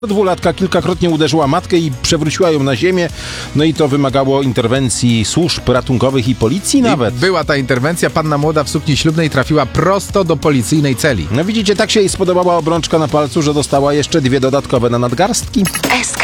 Dwulatka kilkakrotnie uderzyła matkę i przewróciła ją na ziemię, no i to wymagało interwencji służb ratunkowych i policji nawet. Była ta interwencja, panna młoda w sukni ślubnej trafiła prosto do policyjnej celi. No widzicie, tak się jej spodobała obrączka na palcu, że dostała jeszcze 2 dodatkowe na nadgarstki.